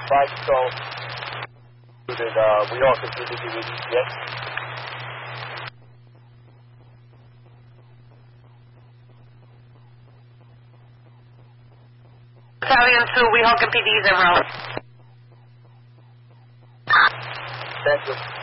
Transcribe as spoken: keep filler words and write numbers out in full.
Right, so that uh, we all continue to be with you, yes? Battalion two, Weehawken P D, zero. Thank you.